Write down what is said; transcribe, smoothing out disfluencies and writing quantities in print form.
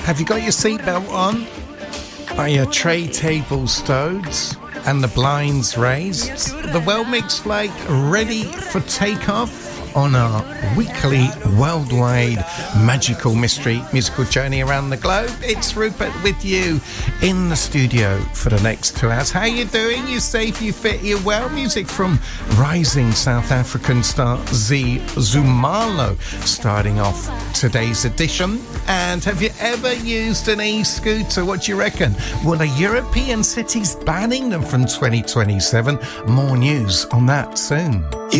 Have you got your seatbelt on? Are your tray tables stowed and the blinds raised? The Well Mix Flight ready for takeoff on our weekly worldwide magical mystery musical journey around the globe. It's Rupert with you in the studio for the next 2 hours. How you doing? You safe? You fit? You well? Music from rising South African star Z Zumalo starting off today's edition. And have you ever used an e-scooter? What do you reckon? Well, the European cities banning them from 2027. More news on that soon.